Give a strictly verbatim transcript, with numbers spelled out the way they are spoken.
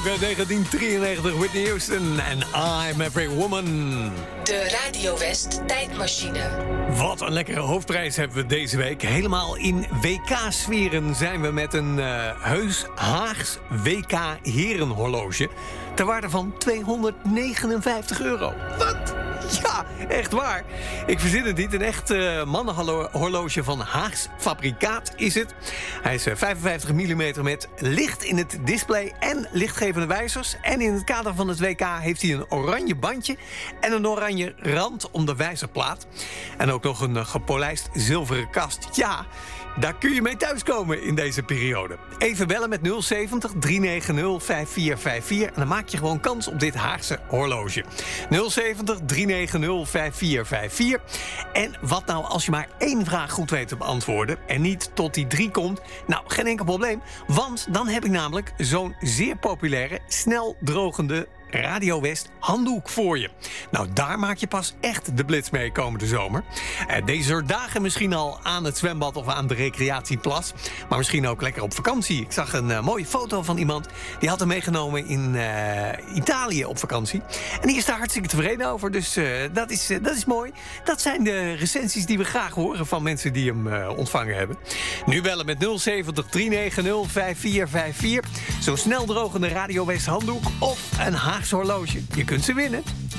ook uit negentien drieënnegentig, Whitney Houston en I'm Every Woman. De Radio West tijdmachine. Wat een lekkere hoofdprijs hebben we deze week. Helemaal in W K-sferen zijn we met een uh, heus Haags W K herenhorloge ter waarde van tweehonderdnegenenvijftig euro. Wat? Ja, echt waar. Ik verzin het niet. Een echt uh, mannenhorloge van Haags fabrikaat is het. Hij is uh, vijfenvijftig millimeter met licht in het display en lichtgevende wijzers. En in het kader van het W K heeft hij een oranje bandje en een oranje rand om de wijzerplaat. En ook nog een uh, gepolijst zilveren kast. Ja, daar kun je mee thuiskomen in deze periode. Even bellen met nul zeventig, driehonderdnegentig, vijfenveertig vijfenvijftig. En dan maak je gewoon kans op dit Haagse horloge. nul zeventig, driehonderdnegentig, vijfenveertig vijfenvijftig. En wat nou als je maar één vraag goed weet te beantwoorden en niet tot die drie komt? Nou, geen enkel probleem. Want dan heb ik namelijk zo'n zeer populaire, snel drogende Radio West handdoek voor je. Nou, daar maak je pas echt de blitz mee komende zomer. Uh, deze soort dagen misschien al aan het zwembad of aan de recreatieplas. Maar misschien ook lekker op vakantie. Ik zag een uh, mooie foto van iemand die had hem meegenomen in uh, Italië op vakantie. En die is daar hartstikke tevreden over. Dus uh, dat, is, uh, dat is mooi. Dat zijn de recensies die we graag horen van mensen die hem uh, ontvangen hebben. Nu bellen met nul zeventig, driehonderdnegentig, vijfenveertig vijfenvijftig. Zo'n snel drogende Radio West handdoek of een Haagse horloge. Je kunt ze winnen.